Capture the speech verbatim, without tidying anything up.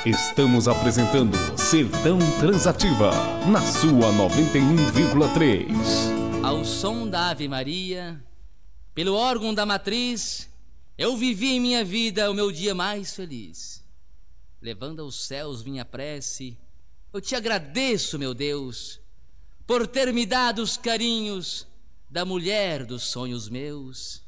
Estamos apresentando Sertão Transativa, na sua noventa e um vírgula três. Ao som da Ave Maria, pelo órgão da matriz, eu vivi em minha vida o meu dia mais feliz. Levando aos céus minha prece, eu te agradeço, meu Deus, por ter me dado os carinhos da mulher dos sonhos meus.